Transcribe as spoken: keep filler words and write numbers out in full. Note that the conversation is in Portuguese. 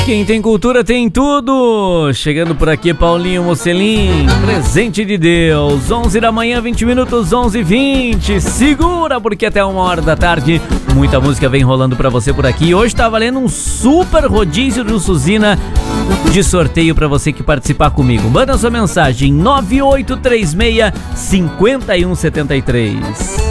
Quem tem cultura tem tudo. Chegando por aqui, Paulinho Mocelin, presente de Deus. onze da manhã, vinte minutos, onze e vinte. Segura, porque até uma hora da tarde muita música vem rolando pra você por aqui. Hoje tá valendo um super rodízio do Suzina de sorteio pra você que participar comigo. Manda sua mensagem nove oito três seis, cinco um sete três.